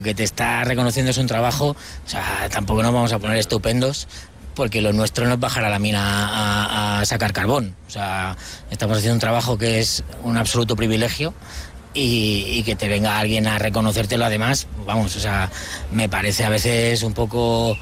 que te está reconociendo es un trabajo, o sea, tampoco nos vamos a poner estupendos, porque lo nuestro no es bajar a la mina a sacar carbón. O sea, estamos haciendo un trabajo que es un absoluto privilegio y que te venga alguien a reconocértelo además, vamos, o sea, me parece a veces un poco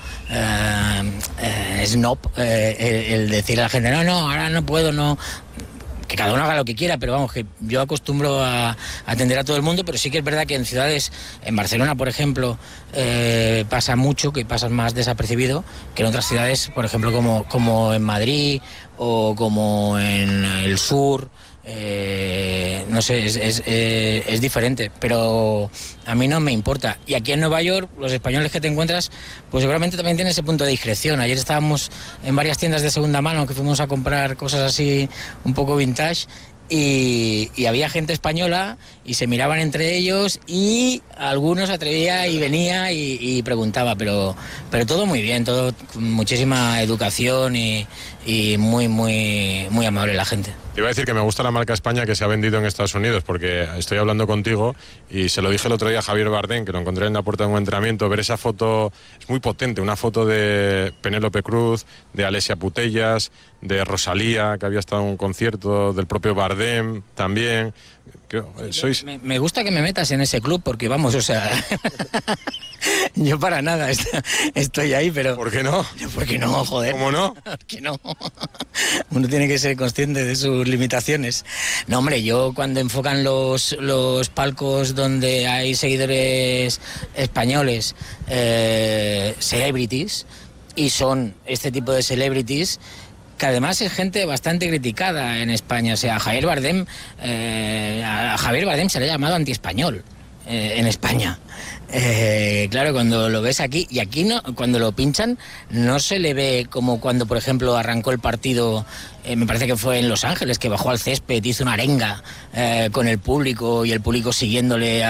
snob el decir a la gente, no, ahora no puedo, no... Que cada uno haga lo que quiera, pero vamos, que yo acostumbro a atender a todo el mundo, pero sí que es verdad que en ciudades, en Barcelona, por ejemplo, pasa mucho, que pasas más desapercibido que en otras ciudades, por ejemplo, como en Madrid o como en el sur. No sé, es diferente, pero a mí no me importa. Y aquí en Nueva York, los españoles que te encuentras, pues seguramente también tienen ese punto de discreción. Ayer estábamos en varias tiendas de segunda mano que fuimos a comprar cosas así un poco vintage y había gente española y se miraban entre ellos y algunos atrevía y venía y preguntaba, pero todo muy bien, todo con muchísima educación y muy, muy, muy amable la gente. Te iba a decir que me gusta la marca España que se ha vendido en Estados Unidos, porque estoy hablando contigo y se lo dije el otro día a Javier Bardem, que lo encontré en la puerta de un entrenamiento. Ver esa foto es muy potente, una foto de Penélope Cruz, de Alessia Putellas, de Rosalía, que había estado en un concierto, del propio Bardem también. Sois... Me gusta que me metas en ese club porque vamos, o sea, yo para nada estoy ahí, pero... ¿Por qué no? ¿Por qué no, joder? ¿Cómo no? ¿Por qué no? Uno tiene que ser consciente de sus limitaciones. No, hombre, yo cuando enfocan los palcos donde hay seguidores españoles, celebrities, y son este tipo de celebrities, que además es gente bastante criticada en España. O sea, a Javier Bardem se le ha llamado antiespañol en España. Claro, cuando lo ves aquí, y aquí no, cuando lo pinchan, no se le ve como cuando, por ejemplo, arrancó el partido, me parece que fue en Los Ángeles, que bajó al césped, hizo una arenga con el público y el público siguiéndole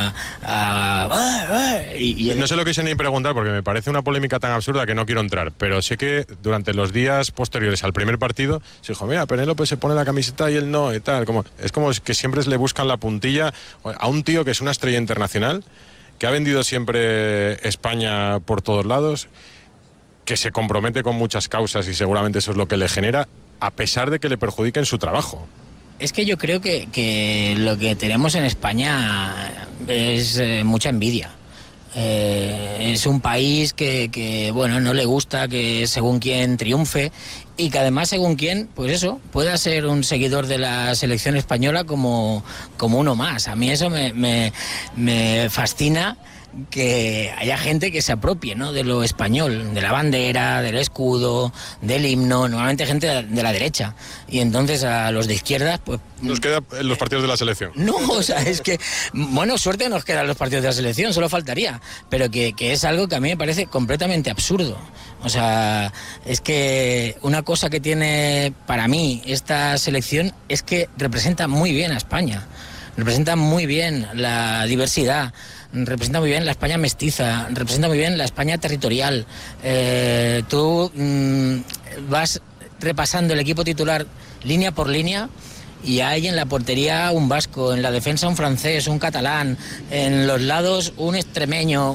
y no se lo quise ni preguntar porque me parece una polémica tan absurda que no quiero entrar, pero sé que durante los días posteriores al primer partido se dijo, mira, Penélope se pone la camiseta y él no, y tal, es como que siempre le buscan la puntilla a un tío que es una estrella internacional, que ha vendido siempre España por todos lados, que se compromete con muchas causas y seguramente eso es lo que le genera, a pesar de que le perjudiquen su trabajo. Es que yo creo que lo que tenemos en España es mucha envidia. Es un país que bueno, no le gusta que según quien triunfe y que además según quien, pues eso, pueda ser un seguidor de la selección española como uno más. A mí eso me fascina, que haya gente que se apropie, ¿no?, de lo español, de la bandera, del escudo, del himno, normalmente gente de la derecha, y entonces a los de izquierdas, pues... Nos queda en los partidos de la selección. No, o sea, es que, bueno, suerte nos quedan los partidos de la selección, solo faltaría, pero que es algo que a mí me parece completamente absurdo. O sea, es que una cosa que tiene para mí esta selección es que representa muy bien a España, representa muy bien la diversidad, representa muy bien la España mestiza, representa muy bien la España territorial. Tú vas repasando el equipo titular línea por línea y hay en la portería un vasco, en la defensa un francés, un catalán, en los lados un extremeño,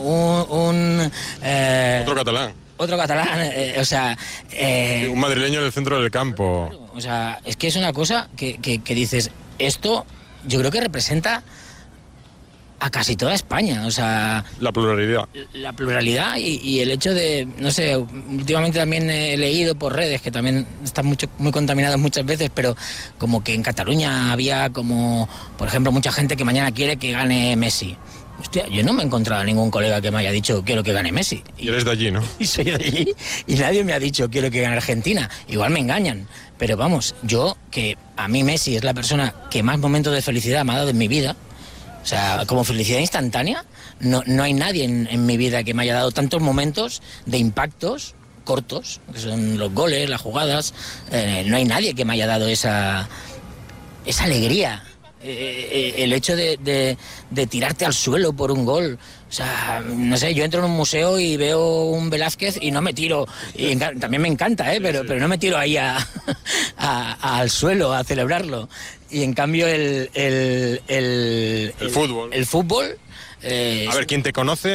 otro catalán, o sea... un madrileño en el centro del campo. O sea, es que es una cosa que dices, esto yo creo que representa a casi toda España, o sea... La pluralidad. La pluralidad y el hecho de, no sé, últimamente también he leído por redes, que también están muy contaminadas muchas veces, pero como que en Cataluña había como, por ejemplo, mucha gente que mañana quiere que gane Messi. Hostia, yo no me he encontrado a ningún colega que me haya dicho quiero que gane Messi. Y eres de allí, ¿no? Y soy de allí y nadie me ha dicho quiero que gane Argentina. Igual me engañan, pero vamos, yo, que a mí Messi es la persona que más momentos de felicidad me ha dado en mi vida. O sea, como felicidad instantánea, no hay nadie en mi vida que me haya dado tantos momentos de impactos cortos, que son los goles, las jugadas. No hay nadie que me haya dado esa alegría. El hecho de tirarte al suelo por un gol. O sea, no sé, yo entro en un museo y veo un Velázquez y no me tiro. Y también me encanta, pero no me tiro ahí al suelo a celebrarlo. Y en cambio el fútbol. El fútbol A ver, quien te conoce